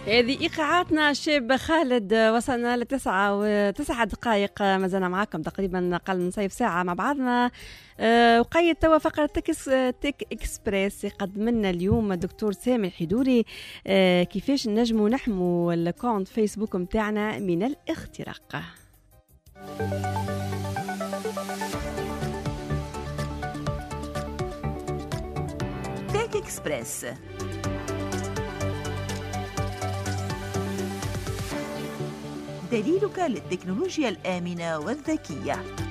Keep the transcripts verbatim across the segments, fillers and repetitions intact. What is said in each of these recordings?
هذه إيقاعاتنا شاب خالد. وصلنا لتسعة وتسعة دقائق، ما زلنا معاكم تقريبا أقل من صيف ساعة مع بعضنا. أه وقيد توا فقرة تكس تك إكسبريس يقدم لنا اليوم الدكتور سامي الحيدوري أه كيفاش نجموا نحموا الكونت فيسبوك متاعنا من الاختراق. تك إكسبريس، دليلك للتكنولوجيا الآمنة والذكية.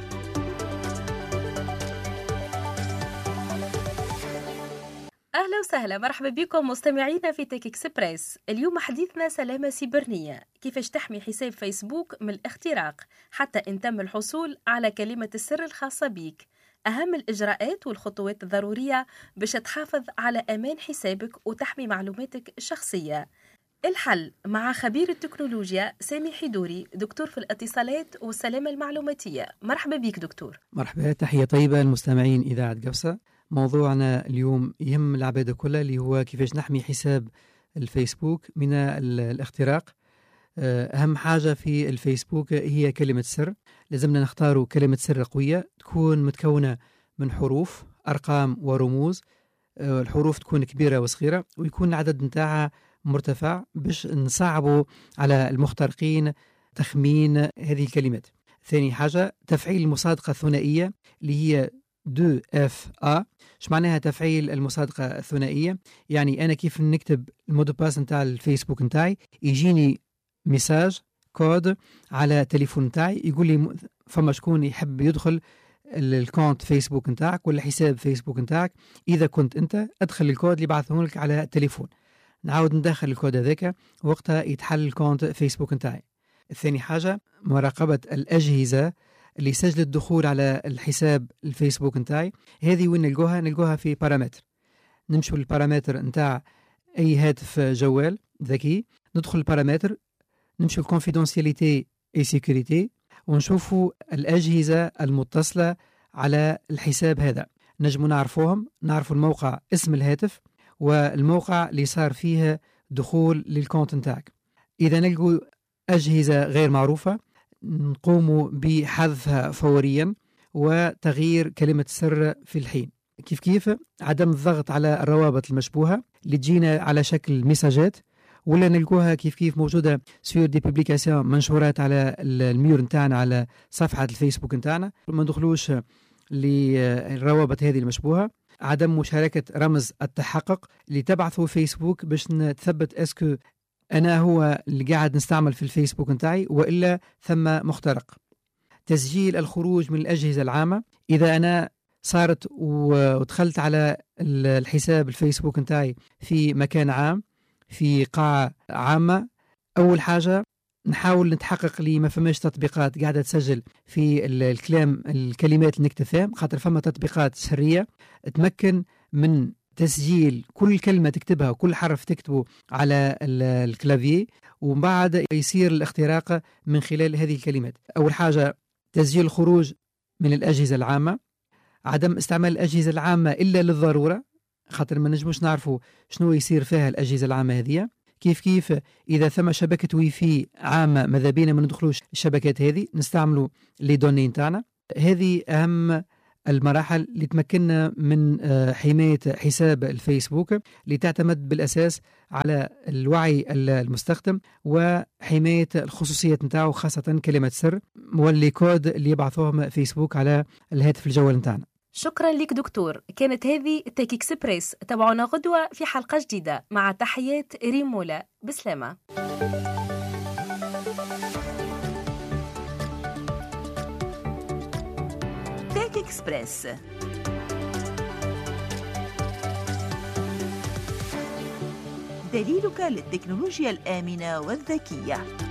أهلا وسهلا، مرحبا بكم مستمعينا في تك إكسبريس. اليوم حديثنا سلامة سيبرانية، كيفاش تحمي حساب فيسبوك من الاختراق حتى إن تم الحصول على كلمة السر الخاصة بيك. أهم الإجراءات والخطوات الضرورية باش تحافظ على أمان حسابك وتحمي معلوماتك الشخصية. الحل مع خبير التكنولوجيا سامي حيدوري، دكتور في الاتصالات والسلامة المعلوماتية. مرحبا بك دكتور. مرحبا، تحية طيبة المستمعين إذاعة قفصة. موضوعنا اليوم يهم العبادة كلها، اللي هو كيفاش نحمي حساب الفيسبوك من الاختراق. أهم حاجة في الفيسبوك هي كلمة سر. لازمنا نختاروا كلمة سر قوية تكون متكونة من حروف، أرقام ورموز. الحروف تكون كبيرة وصغيرة، ويكون العدد نتاعها مرتفع باش نصعبوا على المخترقين تخمين هذه الكلمات. ثاني حاجة تفعيل المصادقة الثنائية اللي هي دو اف ا. ايش معناها تفعيل المصادقة الثنائية؟ يعني أنا كيف نكتب المود باس نتاع الفيسبوك نتاعي يجيني ميساج كود على تليفون نتاعي يقول لي فما شكون يحب يدخل الكونت فيسبوك نتاعك ولا حساب فيسبوك نتاعك. إذا كنت أنت أدخل الكود اللي بعثه لك على التليفون، نعاود ندخل الكود هذاك، وقتها يتحل الكونت فيسبوك نتاعي. الثاني حاجة مراقبة الأجهزة اللي سجلت الدخول على الحساب الفيسبوك نتاعي. هذه وين نلقوها؟ نلقوها في بارامتر. نمشوا للبارامتر نتاع أي هاتف جوال ذكي، ندخل البارامتر، نمشوا الكونفيدونسياليتي اي سيكوريتي، ونشوفوا الأجهزة المتصلة على الحساب هذا. نجموا نعرفوهم، نعرفوا الموقع، اسم الهاتف، والموقع اللي صار فيه دخول للكونت نتاعك. إذا نلقوا أجهزة غير معروفة نقوموا بحذفها فوريا وتغيير كلمة السر في الحين. كيف كيف عدم الضغط على الروابط المشبوهة اللي تجينا على شكل مساجات، ولا نلقوها كيف كيف موجودة سيور دي بوبليكاسيون منشورات على الميور نتاعنا على صفحة الفيسبوك نتاعنا. ما ندخلوش للروابط هذه المشبوهة. عدم مشاركة رمز التحقق اللي تبعثه فيسبوك باش نتثبت اسكو أنا هو اللي قاعد نستعمل في الفيسبوك نتاعي وإلا ثم مخترق. تسجيل الخروج من الأجهزة العامة. إذا أنا صارت ودخلت على الحساب الفيسبوك نتاعي في مكان عام، في قاعة عامة، أول حاجة نحاول نتحقق لي ما فماش تطبيقات قاعدة تسجل في الكلام الكلمات اللي نكتب فيها، خاطر فما تطبيقات سرية تمكن من تسجيل كل كلمة تكتبها وكل حرف تكتبه على الكلافيي، ومن بعد يصير الاختراق من خلال هذه الكلمات. أول حاجة تسجيل الخروج من الأجهزة العامة. عدم استعمال الأجهزة العامة إلا للضرورة، خاطر ما نجموش نعرفوا شنو يصير فيها الأجهزة العامة هذه. كيف كيف إذا ثم شبكة واي فاي عامة ماذا بينا ما ندخلوش الشبكات هذه، نستعملوا لي دوني نتاعنا. هذه أهم المراحل اللي تمكننا من حماية حساب الفيسبوك، اللي تعتمد بالأساس على الوعي المستخدم وحماية الخصوصية نتاعه، خاصة كلمة سر واللي كود اللي يبعثوهم فيسبوك على الهاتف الجوال نتاعنا. شكرا لك دكتور. كانت هذه تك إكسبريس، تابعونا غدوة في حلقة جديدة. مع تحيات ريمولا، بسلامة. تك إكسبريس، دليلك للتكنولوجيا الآمنة والذكية.